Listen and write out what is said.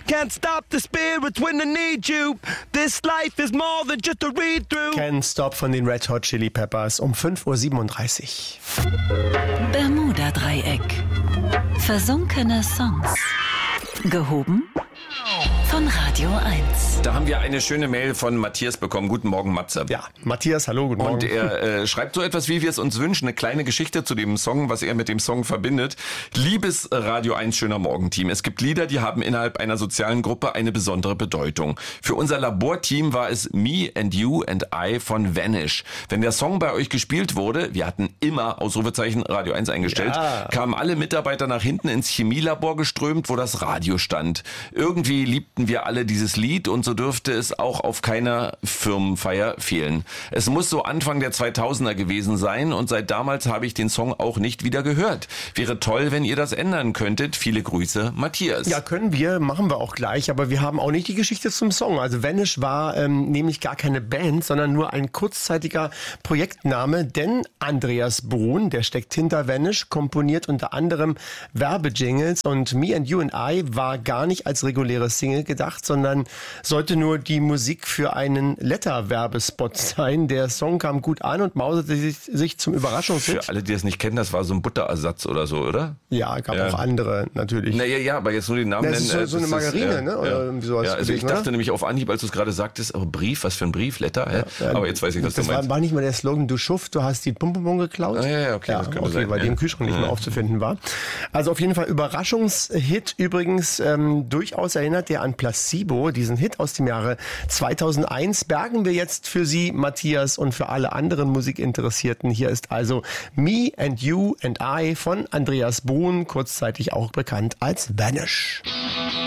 Can't stop the spirit when I need you. This life is more than just a read-through. Can't Stop von den Red Hot Chili Peppers um 5.37 Uhr. Bermuda-Dreieck. Versunkene Songs. Gehoben von Radio 1. Da haben wir eine schöne Mail von Matthias bekommen. Guten Morgen, Matze. Ja, Matthias, hallo, guten Morgen. Und er schreibt so etwas, wie wir es uns wünschen. Eine kleine Geschichte zu dem Song, was er mit dem Song verbindet. Liebes Radio 1 schöner Morgenteam. Es gibt Lieder, die haben innerhalb einer sozialen Gruppe eine besondere Bedeutung. Für unser Laborteam war es Me and You and I von Vanish. Wenn der Song bei euch gespielt wurde, wir hatten immer Ausrufezeichen Radio 1 eingestellt, kamen alle Mitarbeiter nach hinten ins Chemielabor geströmt, wo das Radio stand. Irgendwie liebten wir alle dieses Lied und so dürfte es auch auf keiner Firmenfeier fehlen. Es muss so Anfang der 2000er gewesen sein und seit damals habe ich den Song auch nicht wieder gehört. Wäre toll, wenn ihr das ändern könntet. Viele Grüße, Matthias. Ja, können wir, machen wir auch gleich, aber wir haben auch nicht die Geschichte zum Song. Also Vanish war nämlich gar keine Band, sondern nur ein kurzzeitiger Projektname, denn Andreas Brun, der steckt hinter Vanish, komponiert unter anderem Werbejingles und Me and You and I war gar nicht als reguläre Single gedacht, sondern sollte nur die Musik für einen Letter-Werbespot sein. Der Song kam gut an und mauserte sich zum Überraschungshit. Für alle, die es nicht kennen, das war so ein Butterersatz oder so, oder? Ja, gab auch andere natürlich. Ja, aber jetzt nur den Namen nennen. Das ist so eine Margarine, ne? Oder irgendwie sowas. Ja, also ich dachte nämlich auf Anhieb, als du es gerade sagtest, oh, Brief, was für ein Brief, Letter? Aber jetzt weiß ich, was du meinst. Das war nicht mal der Slogan, du Schuft, du hast die Pum-Pum geklaut. Okay, das könnte sein. Weil die im Kühlschrank nicht mehr aufzufinden war. Also auf jeden Fall Überraschungshit übrigens, durchaus erinnert der an Placebo, diesen Hit aus dem Jahre 2001. Bergen wir jetzt für Sie, Matthias, und für alle anderen Musikinteressierten. Hier ist also Me and You and I von Andreas Brun, kurzzeitig auch bekannt als Vanish.